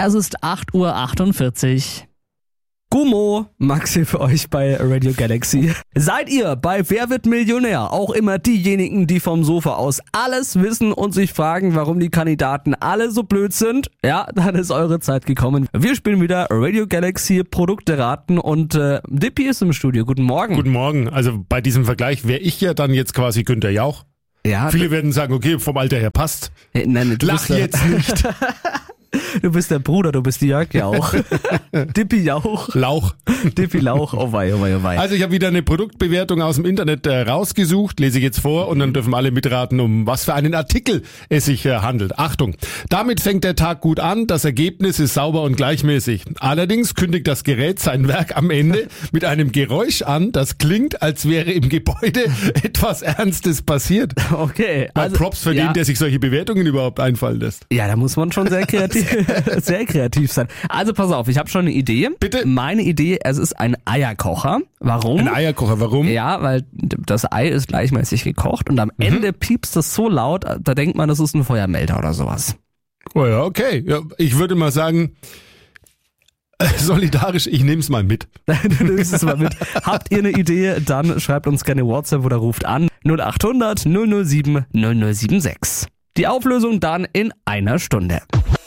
Es ist 8:48 Uhr. Gummo, Maxi für euch bei Radio Galaxy. Seid ihr bei Wer wird Millionär auch immer diejenigen, die vom Sofa aus alles wissen und sich fragen, warum die Kandidaten alle so blöd sind? Ja, dann ist eure Zeit gekommen. Wir spielen wieder Radio Galaxy Produkte raten und Dippy ist im Studio. Guten Morgen. Guten Morgen. Also bei diesem Vergleich wäre ich ja dann jetzt quasi Günther Jauch. Ja, Viele werden sagen, okay, vom Alter her passt. Nein, du Lach bist jetzt nicht. Du bist der Bruder, du bist Jörg Jauch. Dippy Jauch. Lauch. Dippy Lauch. Oh wei, oh wei, oh wei. Also ich habe wieder eine Produktbewertung aus dem Internet rausgesucht, lese ich jetzt vor und dann dürfen alle mitraten, um was für einen Artikel es sich handelt. Achtung, damit fängt der Tag gut an, das Ergebnis ist sauber und gleichmäßig. Allerdings kündigt das Gerät sein Werk am Ende mit einem Geräusch an, das klingt, als wäre im Gebäude etwas Ernstes passiert. Okay. Mal Props für den, der sich solche Bewertungen überhaupt einfallen lässt. Ja, da muss man schon sehr kreativ sein. Also pass auf, ich habe schon eine Idee. Bitte? Meine Idee, es ist ein Eierkocher. Warum? Ein Eierkocher, warum? Ja, weil das Ei ist gleichmäßig gekocht und am Ende piepst es so laut, da denkt man, das ist ein Feuermelder oder sowas. Oh ja, okay. Ja, ich würde mal sagen, solidarisch, ich nehme es mal mit. Du nimmst es mal mit. Habt ihr eine Idee, dann schreibt uns gerne WhatsApp oder ruft an 0800 007 0076. Die Auflösung dann in einer Stunde.